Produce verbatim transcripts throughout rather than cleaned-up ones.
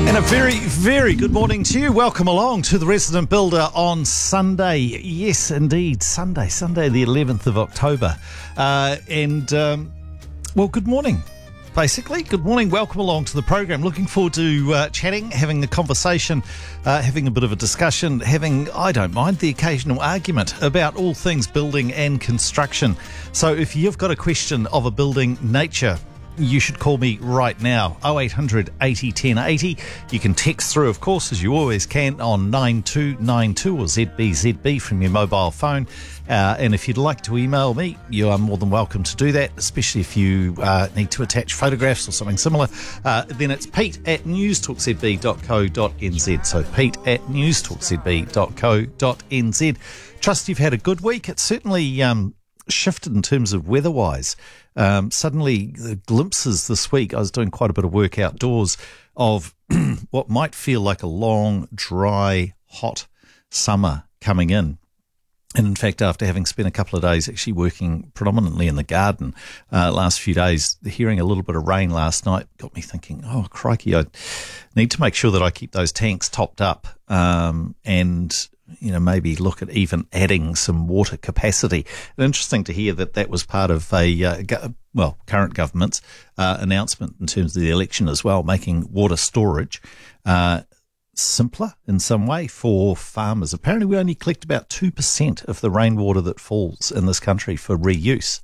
And a very, very good morning to you. Welcome along to the Resident Builder on Sunday. Yes, indeed, Sunday, Sunday the eleventh of October. Uh, and, um, well, good morning, basically. Good morning. Welcome along to the program. Looking forward to uh, chatting, having a conversation, uh, having a bit of a discussion, having, I don't mind, the occasional argument about all things building and construction. So if you've got a question of a building nature, you should call me right now, oh eight hundred eighty ten eighty. You can text through, of course, as you always can, on nine two nine two or Z B Z B from your mobile phone. Uh, and if you'd like to email me, you are more than welcome to do that, especially if you uh, need to attach photographs or something similar. Uh, then it's pete at newstalkzb dot co dot n z. So pete at newstalkzb dot co dot n z. Trust you've had a good week. It's certainly um, shifted in terms of weather-wise. Um, suddenly, the glimpses this week, I was doing quite a bit of work outdoors of what might feel like a long, dry, hot summer coming in. And in fact, after having spent a couple of days actually working predominantly in the garden, uh, last few days, hearing a little bit of rain last night got me thinking, oh, crikey, I need to make sure that I keep those tanks topped up, um, and you know, maybe look at even adding some water capacity. And interesting to hear that that was part of a, uh, go- well, current government's uh, announcement in terms of the election as well, making water storage uh, simpler in some way for farmers. Apparently we only collect about two percent of the rainwater that falls in this country for reuse.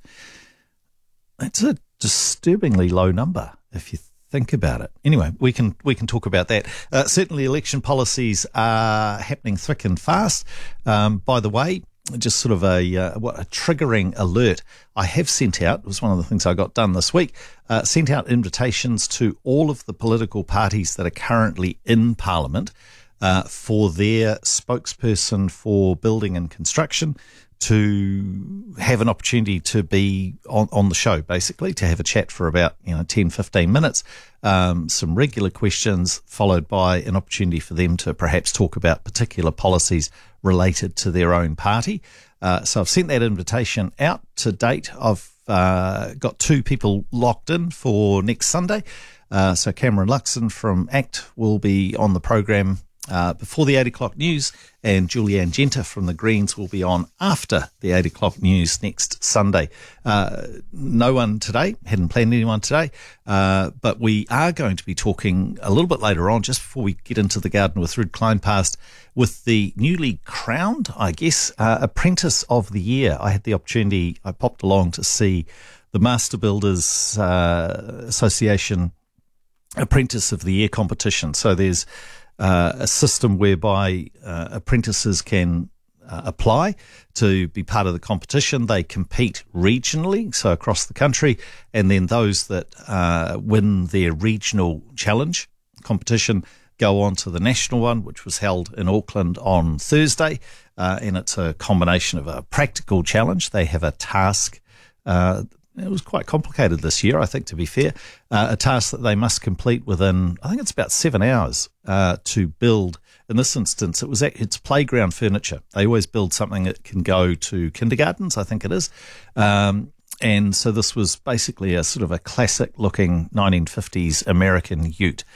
That's a disturbingly low number if you think about it. Anyway, we can we can talk about that. Uh, certainly election policies are happening thick and fast. Um, by the way, just sort of a, uh, what, a triggering alert I have sent out, it was one of the things I got done this week, uh, sent out invitations to all of the political parties that are currently in Parliament uh, for their spokesperson for building and construction to have an opportunity to be on, on the show, basically, to have a chat for about, you know, ten, fifteen minutes, um, some regular questions, followed by an opportunity for them to perhaps talk about particular policies related to their own party. Uh, so I've sent that invitation out to date. I've uh, got two people locked in for next Sunday. Uh, so Cameron Luxon from ACT will be on the program Uh, before the eight o'clock news, and Julianne Genter from the Greens will be on after the eight o'clock news next Sunday. Uh, no one today, hadn't planned anyone today, uh, but we are going to be talking a little bit later on, just before we get into the garden with Ruud Kleinpast, with the newly crowned, I guess, uh, Apprentice of the Year. I had the opportunity, I popped along to see the Master Builders uh, Association Apprentice of the Year competition. So there's Uh, a system whereby uh, apprentices can uh, apply to be part of the competition. They compete regionally, so across the country, and then those that uh, win their regional challenge competition go on to the national one, which was held in Auckland on Thursday, uh, and it's a combination of a practical challenge. They have a task. Uh, It was quite complicated this year, I think, to be fair. Uh, a task that they must complete within, I think it's about seven hours uh, to build. In this instance, it was it's playground furniture. They always build something that can go to kindergartens, I think it is. Um, and so this was basically a sort of a classic-looking nineteen fifties American ute.